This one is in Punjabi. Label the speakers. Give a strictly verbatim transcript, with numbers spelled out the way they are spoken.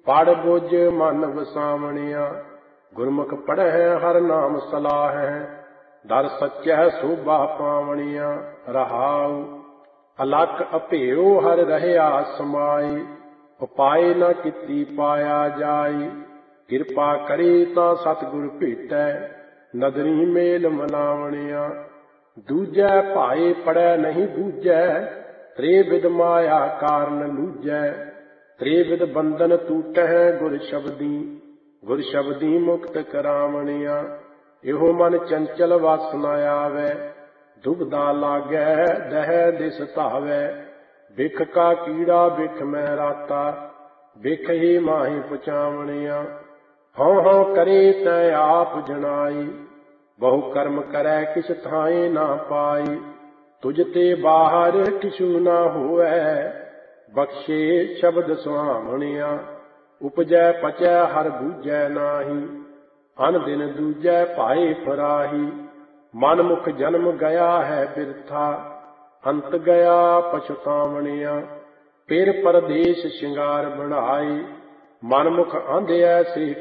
Speaker 1: ਪੜ ਬੁਝ ਮਨ ਵਸਾਵਣਿਆ, ਗੁਰਮੁਖ ਪੜ੍ਹੈ ਹਰ ਨਾਮ ਸਲਾਹੈ, ਦਰ ਸੱਚੈ ਸੋਭਾ ਪਾਵਣੀਆਂ। ਰਹਾਉ ਅਲਖ ਅਭੇਉ ਹਰ ਰਹਿਆ ਸਮਾਈ, ਉਪਾਏ ਨ ਕੀਤੀ ਪਾਇਆ ਜਾਈ। ਕਿਰਪਾ ਕਰੀ ਤਾਂ ਸਤਿਗੁਰ ਭੇਟੈ, ਨਦਰੀ ਮੇਲ ਮਲਾਵਣਿਆ। ਦੂਜੈ ਭਾਏ ਪੜੈ ਨਹੀਂ ਬੂਝੈ, ਤ੍ਰੇ ਬਿਦ ਮਾਇਆ ਕਾਰਨ ਲੂਝੈ। ਤ੍ਰੇ ਬਿਦ ਬੰਧਨ ਟੂਟਹਿ ਗੁਰ ਸ਼ਬਦੀ, ਗੁਰ ਸ਼ਬਦੀ ਮੁਕਤ ਕਰਾਵਣਿਆ। ਇਹੋ ਮਨ ਚੰਚਲ ਵਸ ਨ ਆਵੈ, ਦੁਬਦਾ ਲਾਗੈ ਦਹਿ ਦਿਸ ਧਾਵੈ। ਬਿਖ ਕਾ ਕੀੜਾ ਬਿਖ ਮੈਂ ਰਾਤਾ, ਬਿਖ ਹੀ ਮਾਹੀ ਪਹੁੰਚਾਵਣਿਆ। ਹਉ ਹਉ ਕਰੇ ਤੈ ਆਪ ਜਣਾਈ, ਬਹੁ ਕਰਮ ਕਰੈ ਕਿਛ ਥਾਏ ਨਾ ਪਾਈ। ਤੁਝ ਤੇ ਬਾਹਰ ਕਿਛੂ ਨਾ ਹੋਵੈ, ਬਖਸ਼ੇ ਸ਼ਬਦ ਸੁਹਾਵਣਿਆ। ਉਪਜੈ ਪਚੈ ਹਰ ਬੂਝੈ ਨਾਹੀ, ਅਨ ਦਿਨ ਦੂਜੈ ਭਾਏ ਫਰਾਹੀ। ਮਨ ਮੁਖ ਜਨਮ ਗਿਆ ਹੈ ਬਿਰਥਾ, ਅੰਤ ਗਿਆ ਪਛਤਾਵਣਿਆ। ਫਿਰ ਪਰਦੇਸ ਸ਼ਿੰਗਾਰ ਬਣਾਈ, ਮਨ ਮੁਖ ਆਂਧਿਐ ਸੇ